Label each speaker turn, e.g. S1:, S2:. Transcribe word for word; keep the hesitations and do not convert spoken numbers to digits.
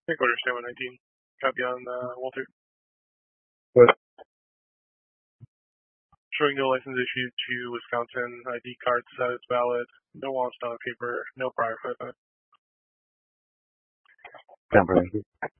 S1: Three quarter seven nineteen. Copy on uh, Walter.
S2: What?
S1: Showing no license issued to Wisconsin. I D card status valid. No wants on paper. No prior equipment.
S2: Confirmation.